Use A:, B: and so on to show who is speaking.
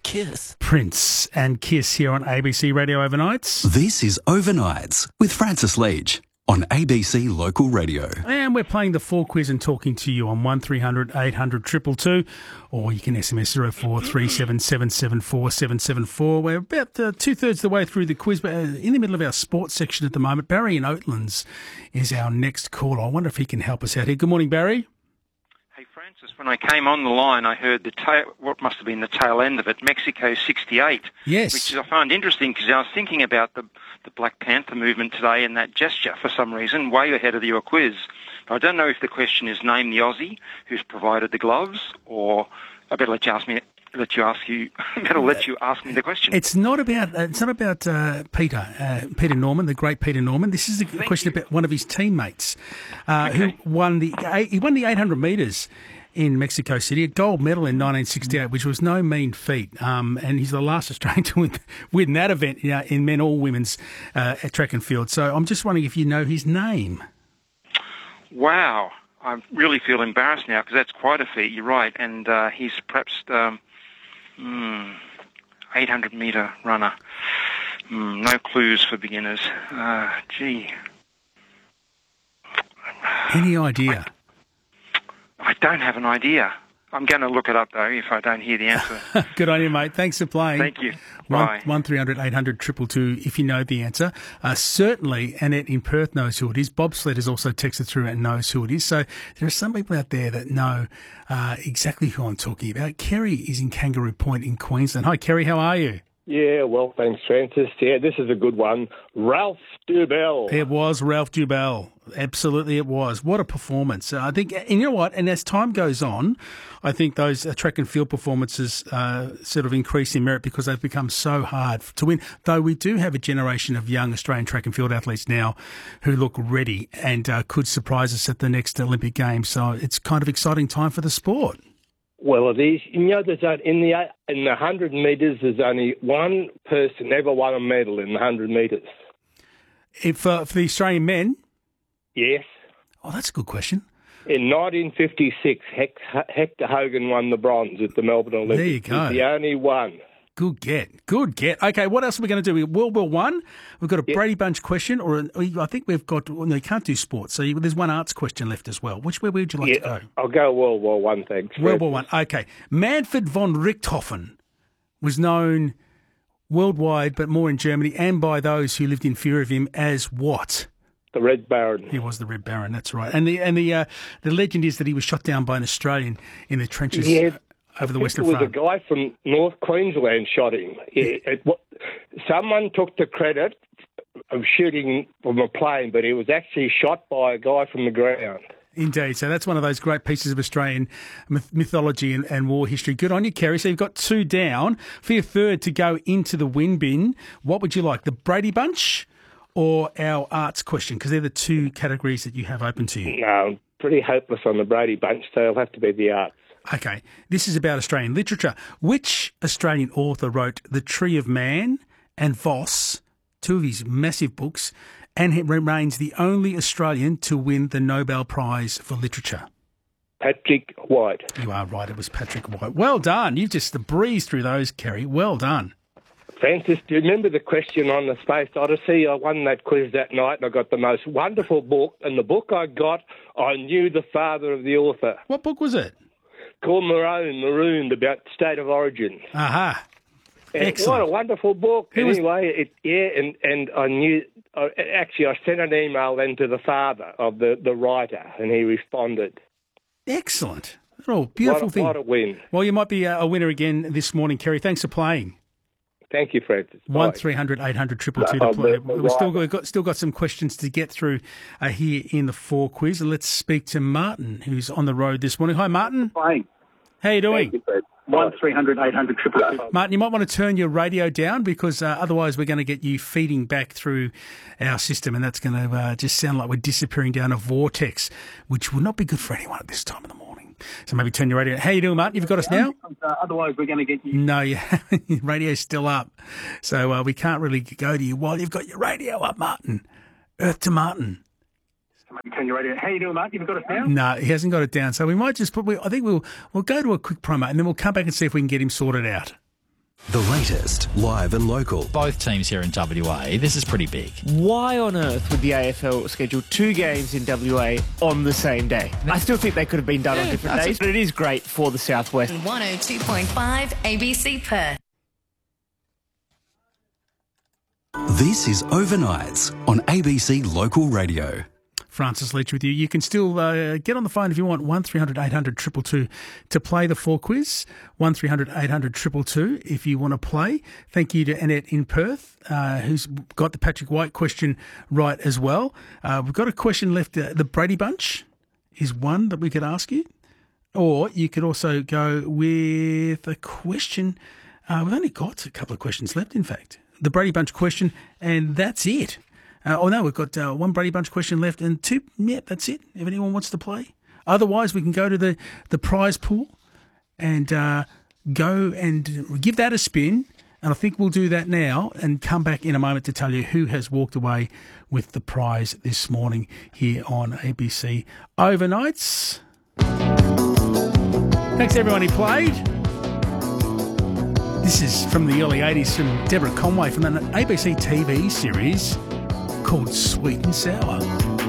A: Kiss.
B: Prince and Kiss here on ABC Radio Overnights.
A: This is Overnights with Francis Leach on ABC Local Radio.
B: And we're playing the 4 quiz and talking to you on 1300 800 222, or you can SMS 0437 774 774. We're about two-thirds of the way through the quiz, but in the middle of our sports section at the moment. Barry in Oatlands is our next caller. I wonder if he can help us out here. Good morning, Barry.
C: Hey, Francis, when I came on the line, I heard what must have been the tail end of it, Mexico 68.
B: Yes.
C: Which I find interesting because I was thinking about the Black Panther movement today and that gesture for some reason, way ahead of your quiz. I don't know if the question is name the Aussie who's provided the gloves, or I better let you ask me the question.
B: It's not about Peter Norman, the great Peter Norman. This is a question about one of his teammates who won the 800 metres in Mexico City, a gold medal in 1968, which was no mean feat. And he's the last Australian to win that event in men or women's track and field. So I'm just wondering if you know his name.
C: Wow. I really feel embarrassed now because that's quite a feat. You're right. And he's perhaps 800-metre runner. No clues for beginners. Gee.
B: Any idea?
C: I don't have an idea. I'm going to look it up, though, if I don't hear the answer.
B: Good on you, mate. Thanks for playing.
C: Thank you. Bye.
B: 1300 800 222 if you know the answer. Certainly, Annette in Perth knows who it is. Bob Sled has also texted through and knows who it is. So there are some people out there that know exactly who I'm talking about. Kerry is in Kangaroo Point in Queensland. Hi, Kerry. How are you?
D: Yeah, well, thanks, Francis. Yeah, this is a good one. Ralph Dubell.
B: It was Ralph Dubell. Absolutely it was. What a performance. I think, and you know what, and as time goes on, I think those track and field performances sort of increase in merit because they've become so hard to win, though we do have a generation of young Australian track and field athletes now who look ready and could surprise us at the next Olympic Games. So it's kind of exciting time for the sport.
D: Well, it is. You know, in the 100 metres, there's only one person ever won a medal in the 100 metres.
B: For the Australian men?
D: Yes.
B: Oh, that's a good question.
D: In 1956, Hector Hogan won the bronze at the Melbourne Olympics.
B: There you go.
D: He's the only one.
B: Good get. Good get. Okay, what else are we going to do? World War One. We've got a Brady Bunch question, I think we've got. No, you can't do sports. So there's one arts question left as well. Where would you like to go?
D: I'll go World War One. Thanks.
B: World War One. Okay. Manfred von Richthofen was known worldwide, but more in Germany, and by those who lived in fear of him as what?
D: The Red Baron.
B: He was the Red Baron. That's right. And the legend is that he was shot down by an Australian in the trenches. Yeah. Over the Western Front.
D: It was a guy from North Queensland shot him. Someone took the credit of shooting from a plane, but he was actually shot by a guy from the ground.
B: Indeed. So that's one of those great pieces of Australian mythology and war history. Good on you, Kerry. So you've got 2 down. For your third to go into the win bin, what would you like, the Brady Bunch or our arts question? Because they're the 2 categories that you have open to you.
D: No, I'm pretty hopeless on the Brady Bunch, so it'll have to be the arts.
B: Okay, this is about Australian literature. Which Australian author wrote The Tree of Man and Voss, 2 of his massive books, and he remains the only Australian to win the Nobel Prize for Literature?
D: Patrick White.
B: You are right, it was Patrick White. Well done. You've just breezed through those, Kerry. Well done.
D: Francis, do you remember the question on the Space Odyssey? I won that quiz that night and I got the most wonderful book, and the book I got, I knew the father of the author.
B: What book was it?
D: Called Marooned, about State of Origin.
B: Aha.
D: Excellent. What a wonderful book. And I knew, actually I sent an email then to the father of the writer, and he responded.
B: Excellent. Oh, beautiful thing.
D: What a win.
B: Well, you might be a winner again this morning, Kerry. Thanks for playing.
D: Thank you, Francis.
B: 1300 800 222 to play. We've still got some questions to get through here in the 4 quiz. Let's speak to Martin, who's on the road this morning. Hi, Martin.
E: Hi.
B: How you doing?
E: Thank you, 1300 800 222.
B: Martin, you might want to turn your radio down because otherwise we're going to get you feeding back through our system, and that's going to just sound like we're disappearing down a vortex, which would not be good for anyone at this time of the morning. So maybe turn your radio. How you doing, Martin? You've got us now?
E: Otherwise, we're going to get you.
B: No, your radio's still up. So we can't really go to you while you've got your radio up, Martin. Earth to Martin.
E: So maybe turn your radio. How you doing, Martin? You've got us now?
B: No, he hasn't got it down. So we might just I think we'll go to a quick promo and then we'll come back and see if we can get him sorted out.
A: The latest, live and local.
F: Both teams here in WA, this is pretty big.
G: Why on earth would the AFL schedule 2 games in WA on the same day? I still think they could have been done on different days, but it is great for the Southwest.
H: 102.5 ABC Perth.
A: This is Overnights on ABC Local Radio.
B: Francis Leach with you. You can still get on the phone if you want, 1300 800 222 to play the 4 quiz, 1300 800 222 if you want to play. Thank you to Annette in Perth, who's got the Patrick White question right as well. We've got a question left. The Brady Bunch is one that we could ask you. Or you could also go with a question. We've only got a couple of questions left, in fact. The Brady Bunch question, and that's it. We've got one Brady Bunch question left and 2. Yeah, that's it. If anyone wants to play. Otherwise, we can go to the prize pool and go and give that a spin. And I think we'll do that now and come back in a moment to tell you who has walked away with the prize this morning here on ABC Overnights. Thanks to everyone who played. This is from the early 80s from Deborah Conway from an ABC TV series called Sweet and Sour.